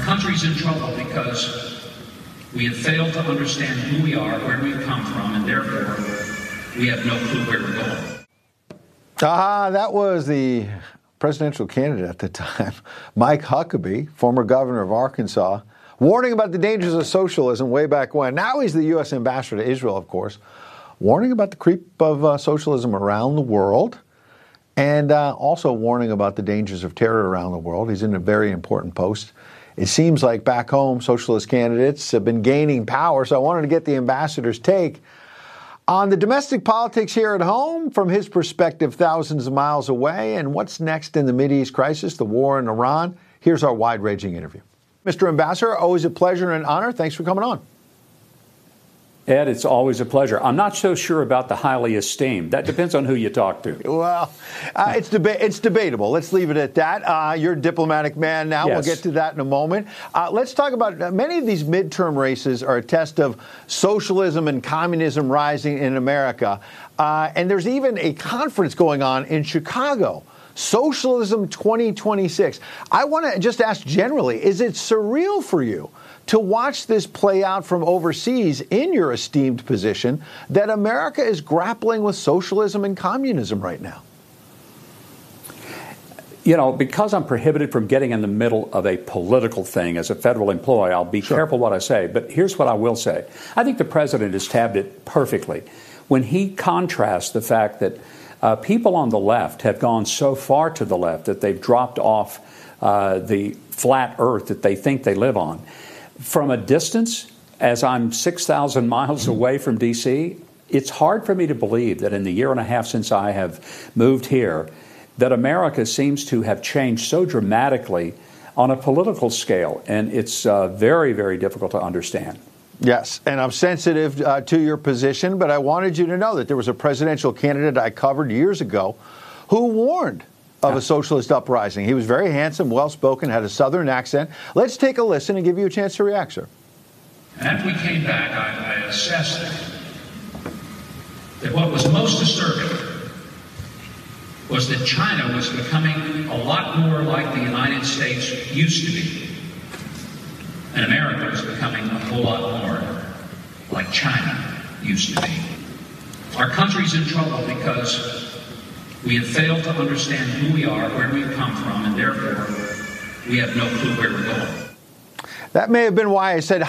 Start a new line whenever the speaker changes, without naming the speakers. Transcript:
country's in trouble because we have failed to understand who we are, where we've come from, and therefore we have no clue where we're going.
That was the presidential candidate at the time, Mike Huckabee, former governor of Arkansas, warning about the dangers of socialism way back when. Now he's the U.S. ambassador to Israel, of course, warning about the creep of socialism around the world, and also warning about the dangers of terror around the world. He's in a very important post. It seems like back home, socialist candidates have been gaining power, so I wanted to get the ambassador's take on the domestic politics here at home, from his perspective thousands of miles away, and what's next in the Mideast crisis, the war in Iran. Here's our wide-ranging interview. Mr. Ambassador, always a pleasure and an honor. Thanks for coming on.
Ed, it's always a pleasure. I'm not so sure about the highly esteemed. That depends on who you talk to.
Well, it's debatable. Let's leave it at that. You're a diplomatic man now.
Yes.
We'll get to that in a moment. Let's talk about many of these midterm races are a test of socialism and communism rising in America. And there's even a conference going on in Chicago, Socialism 2026. I want to just ask generally, is it surreal for you to watch this play out from overseas in your esteemed position that America is grappling with socialism and communism right now?
You know, because I'm prohibited from getting in the middle of a political thing as a federal employee, I'll be careful what I say. But here's what I will say. I think the president has tabbed it perfectly when he contrasts the fact that people on the left have gone so far to the left that they've dropped off the flat earth that they think they live on. From a distance, as I'm 6,000 miles away from D.C., it's hard for me to believe that in the year and a half since I have moved here, that America seems to have changed so dramatically on a political scale. And it's very, very difficult to understand.
Yes, and I'm sensitive to your position, but I wanted you to know that there was a presidential candidate I covered years ago who warned of a socialist uprising. He was very handsome, well-spoken, had a southern accent. Let's take a listen and give you a chance to react, sir.
After we came back, I assessed that what was most disturbing was that China was becoming a lot more like the United States used to be, and America was becoming a whole lot more like China used to be. Our country's in trouble because we have failed to understand who we are, where we've come from, and therefore we have no clue where we're going.
That may have been why I said